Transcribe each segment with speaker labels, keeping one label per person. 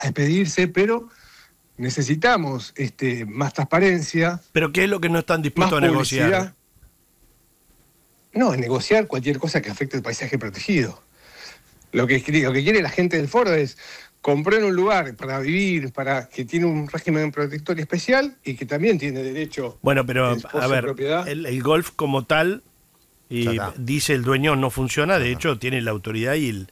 Speaker 1: a expedirse, pero necesitamos más transparencia.
Speaker 2: ¿Pero qué es lo que no están dispuestos a negociar?
Speaker 1: No, negociar cualquier cosa que afecte el paisaje protegido. Lo que quiere la gente del foro es comprar un lugar para vivir, para que tiene un régimen protectorio especial y que también tiene derecho.
Speaker 2: Bueno, pero a ver, el golf como tal, dice el dueño, no funciona, de hecho tiene la autoridad y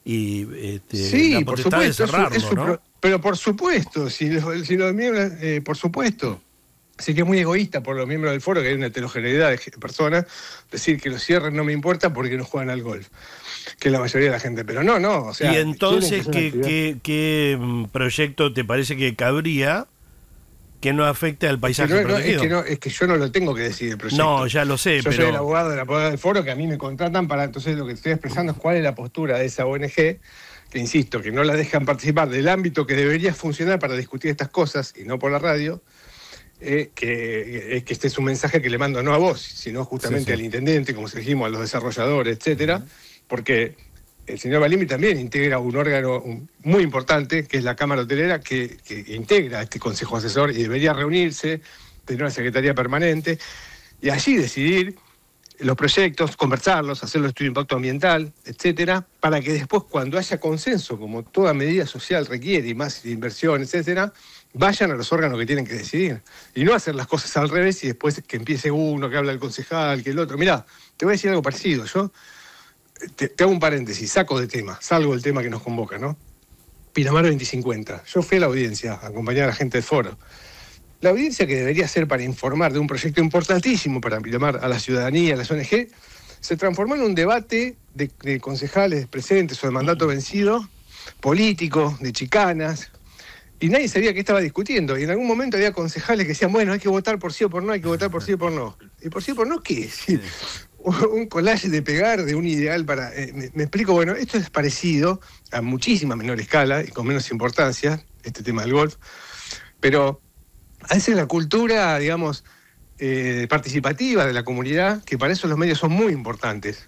Speaker 2: la potestad de cerrarlo, ¿no?
Speaker 1: Pero por supuesto, si los miembros, por supuesto. Así que es muy egoísta por los miembros del foro, que hay una heterogeneidad de personas, decir que los cierren no me importa porque no juegan al golf, que es la mayoría de la gente. Pero no, o sea...
Speaker 2: Y entonces, ¿qué proyecto te parece que cabría que no afecte al paisaje protegido?
Speaker 1: Es que yo no lo tengo que decir el proyecto.
Speaker 2: No, ya lo sé,
Speaker 1: yo soy el abogado de la poder del foro, que a mí me contratan para... Entonces lo que estoy expresando es cuál es la postura de esa ONG, que insisto, que no la dejan participar del ámbito que debería funcionar para discutir estas cosas, y no por la radio, que este es un mensaje que le mando no a vos, sino justamente al intendente, como dijimos, a los desarrolladores, etcétera, porque el señor Balimi también integra un órgano muy importante, que es la Cámara Hotelera, que integra este consejo asesor y debería reunirse, tener una secretaría permanente, y allí decidir los proyectos, conversarlos, hacer los estudios de impacto ambiental, etcétera, para que después, cuando haya consenso, como toda medida social requiere, y más inversión, etcétera, vayan a los órganos que tienen que decidir. Y no hacer las cosas al revés y después que empiece uno, que habla el concejal, que el otro. Mirá, te voy a decir algo parecido. Yo te hago un paréntesis, salgo del tema que nos convoca, ¿no? Pinamar 2050. Yo fui a la audiencia a acompañar a la gente del foro. La audiencia que debería ser para informar de un proyecto importantísimo para Pinamar a la ciudadanía, a las ONG, se transformó en un debate de concejales presentes o de mandato vencido, político, de chicanas, y nadie sabía qué estaba discutiendo. Y en algún momento había concejales que decían, bueno, hay que votar por sí o por no, hay que votar por sí o por no. ¿Y por sí o por no qué? Sí. Un collage de pegar de un ideal para... me explico, bueno, esto es parecido a muchísima menor escala y con menos importancia, este tema del golf, pero a veces la cultura, digamos, participativa de la comunidad, que para eso los medios son muy importantes,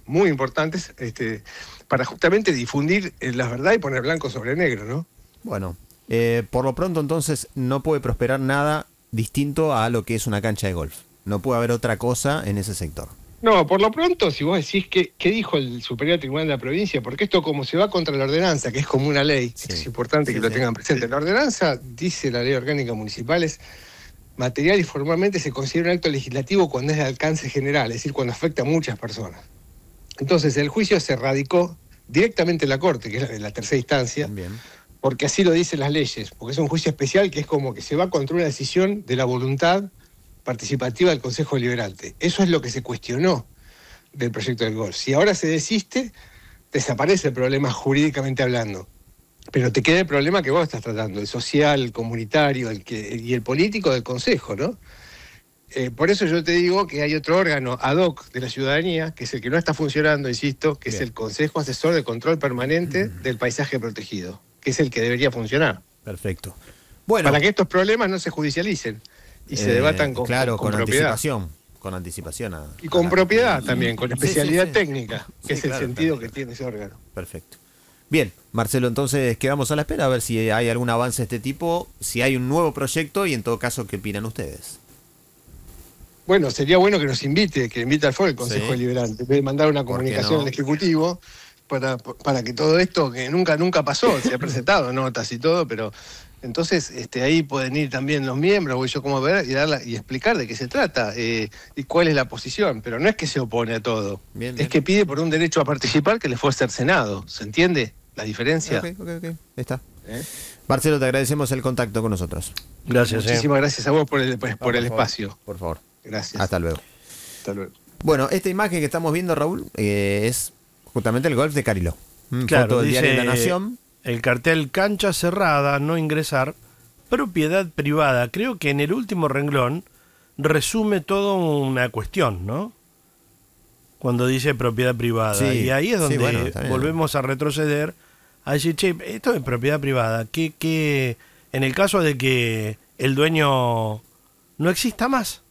Speaker 1: para justamente difundir la verdad y poner blanco sobre negro, ¿no?
Speaker 3: Bueno, por lo pronto entonces no puede prosperar nada distinto a lo que es una cancha de golf. No puede haber otra cosa en ese sector.
Speaker 1: No, por lo pronto, si vos decís qué dijo el Superior Tribunal de la Provincia, porque esto como se va contra la ordenanza, que es como una ley, es importante que lo tengan presente. La ordenanza, dice la Ley Orgánica Municipal, es material y formalmente se considera un acto legislativo cuando es de alcance general, es decir, cuando afecta a muchas personas. Entonces el juicio se radicó directamente en la Corte, que es la tercera instancia,
Speaker 3: Bien.
Speaker 1: porque así lo dicen las leyes, porque es un juicio especial que es como que se va contra una decisión de la voluntad participativa del Consejo Deliberante. Eso es lo que se cuestionó del proyecto del golf. Si ahora se desiste, desaparece el problema jurídicamente hablando, pero te queda el problema que vos estás tratando, el social, el comunitario, y el político del Consejo, ¿no? Por eso yo te digo que hay otro órgano ad hoc de la ciudadanía, que es el que no está funcionando, insisto, que es el Consejo Asesor de Control Permanente del Paisaje Protegido, que es el que debería funcionar.
Speaker 3: Perfecto. Bueno,
Speaker 1: para que estos problemas no se judicialicen y se debatan con
Speaker 3: anticipación. Con anticipación.
Speaker 1: Y con propiedad también, con especialidad técnica, que es el sentido que tiene ese órgano.
Speaker 3: Perfecto. Bien, Marcelo, entonces quedamos a la espera a ver si hay algún avance de este tipo, si hay un nuevo proyecto y en todo caso, ¿qué opinan ustedes?
Speaker 1: Bueno, sería bueno que nos invite al foro el Consejo Deliberante, en vez de mandar una comunicación al Ejecutivo para que todo esto, que nunca pasó, se ha presentado notas y todo, pero entonces ahí pueden ir también los miembros, voy yo como ver, y explicar de qué se trata y cuál es la posición, pero no es que se opone a todo, es que pide por un derecho a participar que le fue cercenado, ¿se entiende la diferencia?
Speaker 3: Ok, está. Marcelo, te agradecemos el contacto con nosotros.
Speaker 2: Gracias.
Speaker 1: Muchísimas gracias a vos por el espacio.
Speaker 3: Por favor.
Speaker 1: Gracias.
Speaker 3: Hasta luego.
Speaker 1: Hasta luego.
Speaker 3: Bueno, esta imagen que estamos viendo, Raúl, es justamente el golf de Cariló.
Speaker 2: Claro,
Speaker 3: foto del
Speaker 2: dice
Speaker 3: diario La Nación.
Speaker 2: El cartel cancha cerrada, no ingresar, propiedad privada. Creo que en el último renglón resume toda una cuestión, ¿no? Cuando dice propiedad privada. Y ahí es donde volvemos a retroceder, a decir, che, esto es propiedad privada. Que en el caso de que el dueño no exista más,